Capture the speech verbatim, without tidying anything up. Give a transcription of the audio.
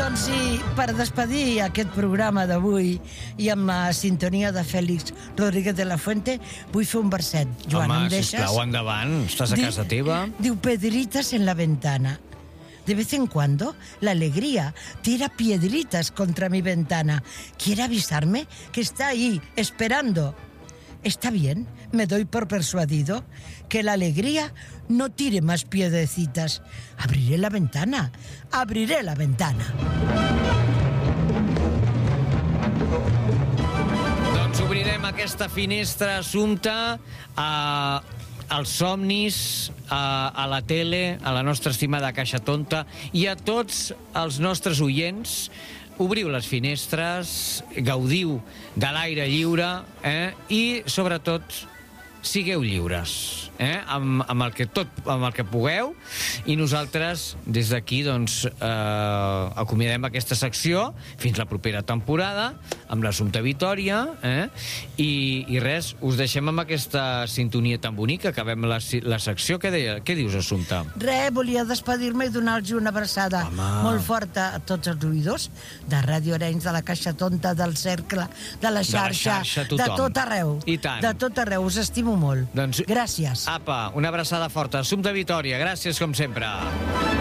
Doncs sí, per despedir aquest programa d'avui i amb la sintonia de Félix Rodríguez de la Fuente, vull fer un verset. Joan, Home, em deixes? sisplau, endavant. Estàs a Di- casa teva. Diu, pedritas en la ventana. De vez en cuando, la alegría tira piedritas contra mi ventana. Quiere avisarme que está ahí, esperando. Está bien, me doy por persuadido que la alegría no tire más piedrecitas. Abriré la ventana, abriré la ventana. Doncs obrirem aquesta finestra, Assumpta, a... als somnis, a, a la tele, a la nostra estimada Caixa Tonta i a tots els nostres oients. Obriu les finestres, gaudiu de l'aire lliure, eh? I, sobretot, sigueu lliures, eh? amb, amb, el que tot, amb el que pugueu, i nosaltres, des d'aquí, doncs, eh, acomiadem aquesta secció fins la propera temporada, amb l'Assumpta Vitòria, eh? I, i res, us deixem amb aquesta sintonia tan bonica, acabem la, la secció. Què, deia, què dius, Assumpta? Re, volia despedir-me i donar-los una abraçada Home. molt forta a tots els oïdors de Ràdio Arenys, de la Caixa Tonta, del Cercle, de la xarxa, xarxa, de tothom. tot arreu. I tant. De tot arreu, us estimo molt. Doncs, Gràcies. apa, una abraçada forta. Assumpta Vitòria, gràcies com sempre.